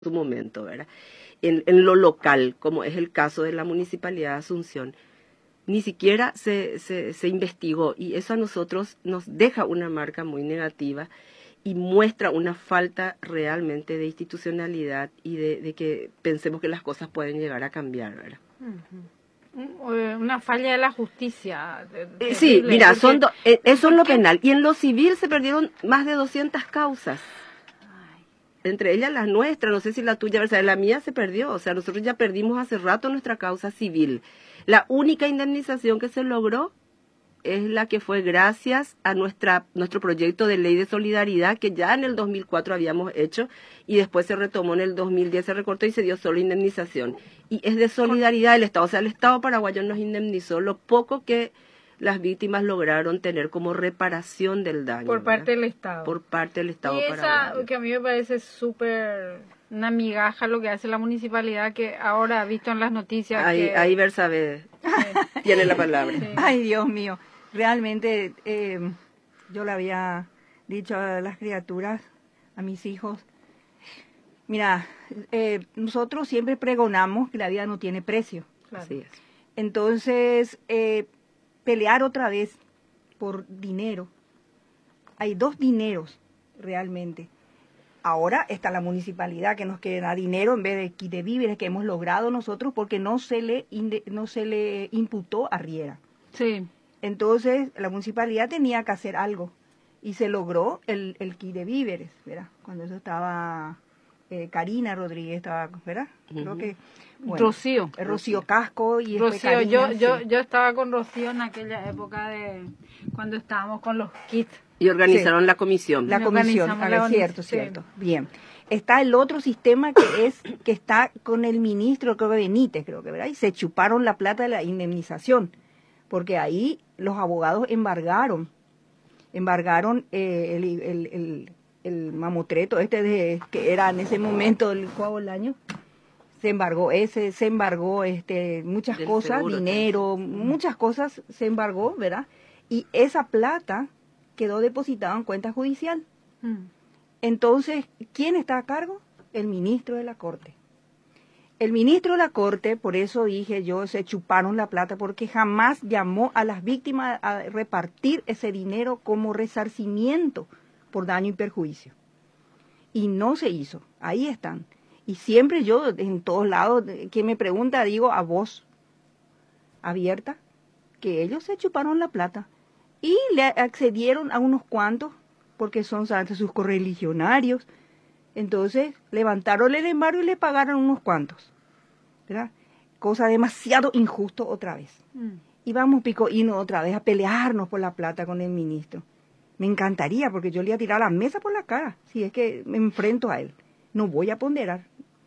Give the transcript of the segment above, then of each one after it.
su momento, ¿verdad? En lo local, como es el caso de la Municipalidad de Asunción, ni siquiera se investigó, y eso a nosotros nos deja una marca muy negativa y muestra una falta realmente de institucionalidad y de que pensemos que las cosas pueden llegar a cambiar, ¿verdad? Una falla de la justicia. Sí, mira, porque, eso en lo penal. Y en lo civil se perdieron más de 200 causas. Entre ellas las nuestras, no sé si la tuya, la mía se perdió. O sea, nosotros ya perdimos hace rato nuestra causa civil. La única indemnización que se logró es la que fue gracias a nuestro proyecto de ley de solidaridad que ya en el 2004 habíamos hecho y después se retomó en el 2010, se recortó y se dio solo indemnización. Y es de solidaridad del Estado, o sea, el Estado paraguayo nos indemnizó lo poco que las víctimas lograron tener como reparación del daño. Por parte del Estado. Por parte del Estado paraguayo. Y esa que a mí me parece súper una migaja lo que hace la municipalidad, que ahora ha visto en las noticias ahí Bersabe tiene la palabra. Sí. Ay, Dios mío. Realmente, yo le había dicho a las criaturas, a mis hijos, mira, nosotros siempre pregonamos que la vida no tiene precio. Claro. Así es. Entonces, pelear otra vez por dinero. Hay dos dineros, realmente. Ahora está la municipalidad que nos quiere dar dinero en vez de víveres que hemos logrado nosotros porque no se le imputó a Riera. Sí. Entonces, la municipalidad tenía que hacer algo y se logró el kit de víveres, ¿verdad? Cuando eso estaba, Karina Rodríguez estaba, ¿verdad? Creo que, bueno, Rocío Casco y Rocío, Karina, yo estaba con Rocío en aquella época de cuando estábamos con los kits. Y organizaron la comisión. La comisión, cierto. Bien. Está el otro sistema que está con el ministro, creo que Benítez, ¿verdad? Y se chuparon la plata de la indemnización. Porque ahí los abogados embargaron el mamotreto que era en ese momento el Juan Bolaño, se embargó muchas cosas, seguro, dinero, muchas cosas se embargó, ¿verdad? Y esa plata quedó depositada en cuenta judicial. Entonces, ¿quién está a cargo? El ministro de la Corte. El ministro de la Corte, por eso dije yo, se chuparon la plata, porque jamás llamó a las víctimas a repartir ese dinero como resarcimiento por daño y perjuicio. Y no se hizo, ahí están. Y siempre yo, en todos lados, quien me pregunta, digo a voz abierta, que ellos se chuparon la plata. Y le accedieron a unos cuantos, porque son sus correligionarios. Entonces, levantaron el embargo y le pagaron unos cuantos, ¿verdad? Cosa demasiado injusto otra vez. Y vamos picoíno otra vez a pelearnos por la plata con el ministro. Me encantaría, porque yo le iba a tirar la mesa por la cara, si es que me enfrento a él. No voy a ponderar.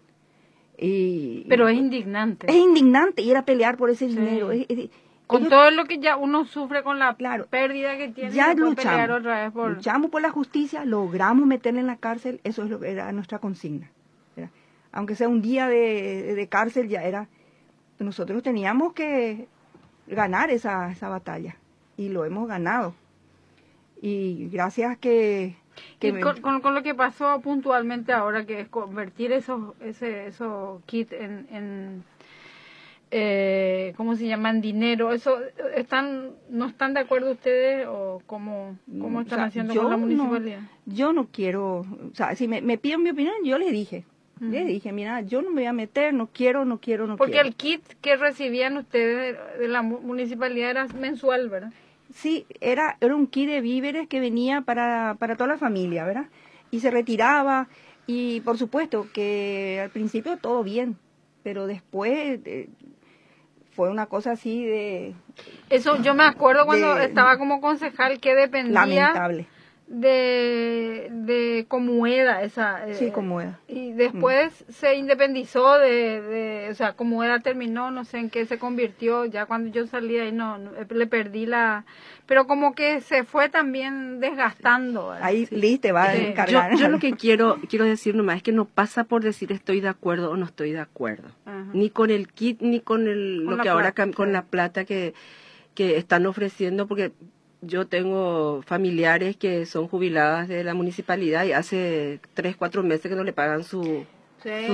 Pero es indignante. Es indignante ir a pelear por ese dinero. Con todo lo que ya uno sufre con la pérdida que tiene, ya luchamos por la justicia, logramos meterle en la cárcel, eso es lo que era nuestra consigna, ¿verdad? Aunque sea un día de cárcel, ya era, nosotros teníamos que ganar esa batalla, y lo hemos ganado, y gracias con lo que pasó puntualmente ahora, que es convertir esos kits en ¿cómo se llaman? Dinero. ¿Eso no están de acuerdo ustedes o cómo están haciendo con la municipalidad? Yo no quiero, o sea, si me piden mi opinión, yo le dije, mira, yo no me voy a meter, no quiero. Porque el kit que recibían ustedes de la municipalidad era mensual, ¿verdad? Sí, era un kit de víveres que venía para toda la familia, ¿verdad? Y se retiraba, y por supuesto que al principio todo bien, pero después fue una cosa así de... Eso yo me acuerdo cuando estaba como concejal, que dependía... Lamentable. De Comueda, sí, Comueda. Y después se independizó o sea, Comueda terminó, no sé en qué se convirtió, ya cuando yo salí ahí no le perdí pero como que se fue también desgastando. Ahí Liz te va a encargar. Yo lo que quiero decir nomás es que no pasa por decir estoy de acuerdo o no estoy de acuerdo. Ajá. Ni con el kit, ni con lo que ahora con la plata que están ofreciendo, porque yo tengo familiares que son jubiladas de la municipalidad y hace 3-4 meses que no le pagan su Sí.